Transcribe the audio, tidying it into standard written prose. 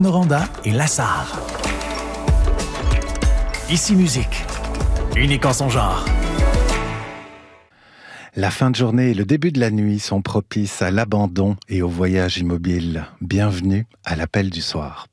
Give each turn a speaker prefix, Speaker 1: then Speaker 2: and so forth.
Speaker 1: Noranda et Lassar. Ici Musique, unique en son genre.
Speaker 2: La fin de journée et le début de la nuit sont propices à l'abandon et au voyage immobile. Bienvenue à l'appel du soir.